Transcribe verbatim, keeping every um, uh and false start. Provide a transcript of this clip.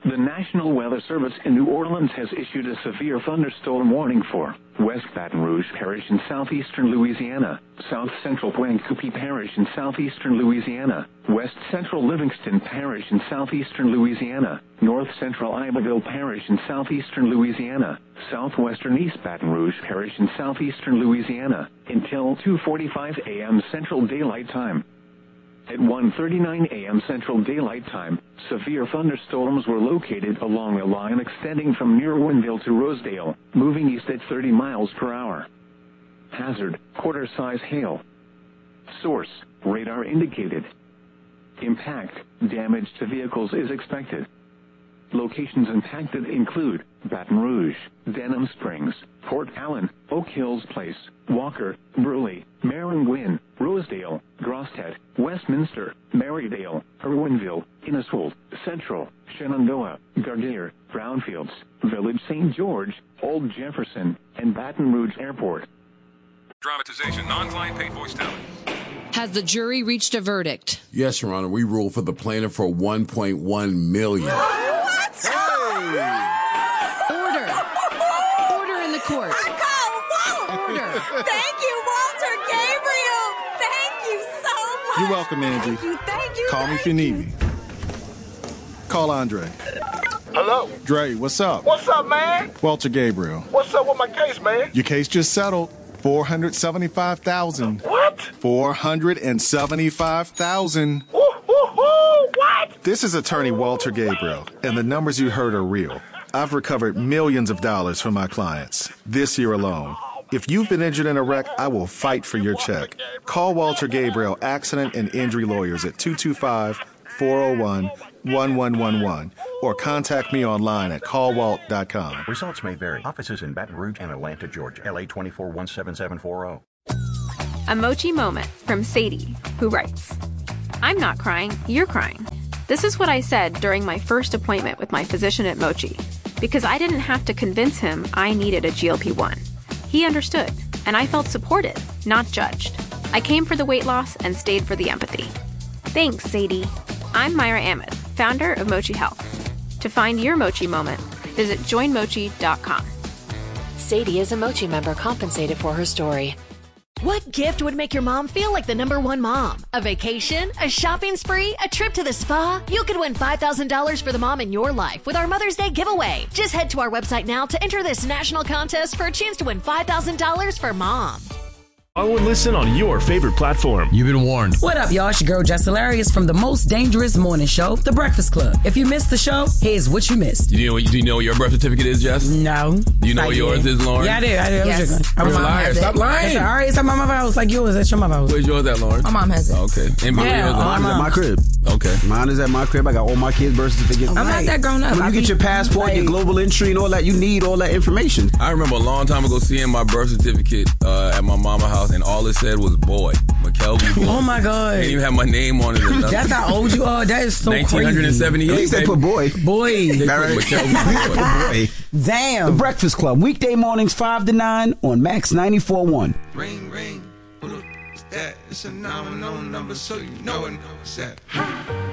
The National Weather Service in New Orleans has issued a severe thunderstorm warning for West Baton Rouge Parish in southeastern Louisiana, South Central Pointe-Coupee Parish in southeastern Louisiana, West Central Livingston Parish in southeastern Louisiana, North Central Iberville Parish in southeastern Louisiana, southwestern East Baton Rouge Parish in southeastern Louisiana, until two forty-five a.m. Central Daylight Time. At one thirty-nine a.m. Central Daylight Time, severe thunderstorms were located along a line extending from near Winville to Rosedale, moving east at thirty miles per hour. Hazard, quarter-size hail. Source, radar indicated. Impact, damage to vehicles is expected. Locations impacted include Baton Rouge, Denham Springs, Port Allen, Oak Hills Place, Walker, Burley, Maringouin, Rosedale, Grosset, Westminster, Marydale, Irwinville, Inniswold, Central, Shenandoah, Gardere, Brownfields, Village Saint George, Old Jefferson, and Baton Rouge Airport. Dramatization, non-client paid voice talent. Has the jury reached a verdict? Yes, Your Honor. We ruled for the plaintiff for one point one million dollars. Order. Order in the court. Order. Thank you, Walter Gabriel. Thank you so much. You're welcome, Angie. Thank you, thank you. Call thank me if you need me. Call Andre. Hello? Dre, what's up? What's up, man? Walter Gabriel. What's up with my case, man? Your case just settled. four hundred seventy-five thousand dollars. What? four hundred seventy-five thousand dollars. Woo, woo, woo, what? This is attorney Walter Gabriel, and the numbers you heard are real. I've recovered millions of dollars from my clients this year alone. If you've been injured in a wreck, I will fight for your check. Call Walter Gabriel Accident and Injury Lawyers at two two five, four oh one, one one one one or contact me online at call walt dot com. Results may vary. Offices in Baton Rouge and Atlanta, Georgia. L A twenty-four one seven seven four zero. A Mochi moment from Sadie, who writes, I'm not crying, you're crying. This is what I said during my first appointment with my physician at Mochi, because I didn't have to convince him I needed a G L P one. He understood, and I felt supported, not judged. I came for the weight loss and stayed for the empathy. Thanks, Sadie. I'm Myra Ahmed, founder of Mochi Health. To find your Mochi moment, visit join mochi dot com. Sadie is a Mochi member compensated for her story. What gift would make your mom feel like the number one mom? A vacation? A shopping spree? A trip to the spa? You could win five thousand dollars for the mom in your life with our Mother's Day giveaway. Just head to our website now to enter this national contest for a chance to win five thousand dollars for mom. Oh, and listen on your favorite platform. You've been warned. What up, y'all? It's your girl, Jess Hilarious from the most dangerous morning show, The Breakfast Club. If you missed the show, here's what you missed. Do you know, do you know what your birth certificate is, Jess? No. Do you know what yours is, Lauren? Yeah, I did. I did. Yes. I was just going. You're a liar. Stop lying. Said, all right, it's at my mother's house like yours. That's your mother's house. Where's yours at, Lauren? My mom has it. Okay. And yeah, yours mine's at my crib. Okay. Mine is at my crib. I got all my kids' birth certificates. I'm not that grown up. When you get your passport, like, your global entry, and all that, you need all that information. I remember a long time ago seeing my birth certificate uh, at my mama's house, and all it said was boy. McKelvey boy. Oh my God. Didn't even have my name on it. That's how old you are. That is so nineteen seventy-eight. crazy. At least they put boy. Boy. They right. put McKelvey boy. Damn. The Breakfast Club, weekday mornings five to nine on Max ninety-four point one. Ring, ring. What's that? It's a nine one zero number, so you know it. What's that?